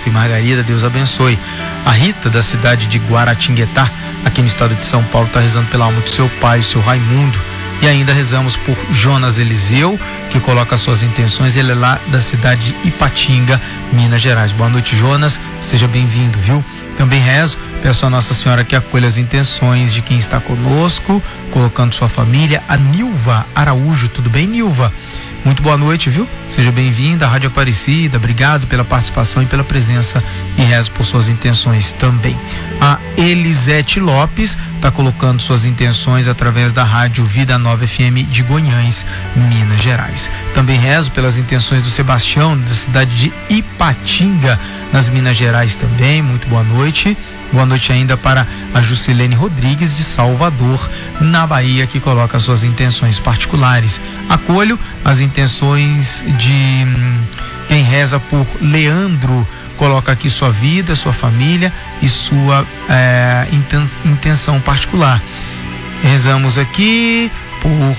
Augusto e Margarida, Deus abençoe. A Rita, da cidade de Guaratinguetá, aqui no estado de São Paulo, está rezando pela alma do seu pai, o seu Raimundo. E ainda rezamos por Jonas Eliseu, que coloca suas intenções. Ele é lá da cidade de Ipatinga, Minas Gerais. Boa noite, Jonas. Seja bem-vindo, viu? Também rezo, peço a Nossa Senhora que acolha as intenções de quem está conosco, colocando sua família. A Nilva Araújo, tudo bem, Nilva? Muito boa noite, viu? Seja bem-vinda à Rádio Aparecida, obrigado pela participação e pela presença, e rezo por suas intenções também. A Elisete Lopes está colocando suas intenções através da Rádio Vida Nova FM de Goiânia, Minas Gerais. Também rezo pelas intenções do Sebastião, da cidade de Ipatinga, nas Minas Gerais também. Muito boa noite. Boa noite ainda para a Juscelene Rodrigues, de Salvador, na Bahia, que coloca suas intenções particulares. Acolho as intenções de quem reza por Leandro, coloca aqui sua vida, sua família e sua intenção particular. Rezamos aqui por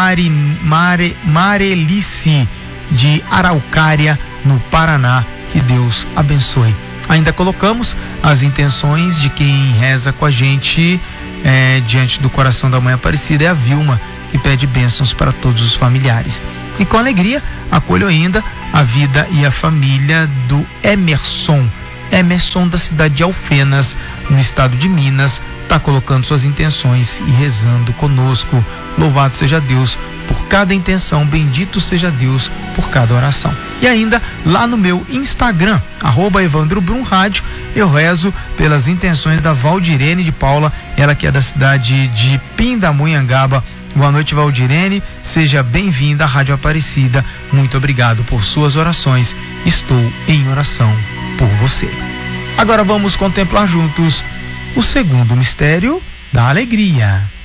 Marelice, de Araucária, no Paraná, que Deus abençoe. Ainda colocamos as intenções de quem reza com a gente diante do coração da Mãe Aparecida, é a Vilma, que pede bênçãos para todos os familiares. E com alegria, acolho ainda a vida e a família do Emerson, da cidade de Alfenas, no estado de Minas, está colocando suas intenções e rezando conosco. Louvado seja Deus por cada intenção, bendito seja Deus por cada oração. E ainda lá no meu Instagram, @EvandroBrumRádio, eu rezo pelas intenções da Valdirene de Paula, ela que é da cidade de Pindamonhangaba. Boa noite, Valdirene, seja bem-vinda à Rádio Aparecida. Muito obrigado por suas orações, estou em oração por você. Agora vamos contemplar juntos o segundo mistério da alegria.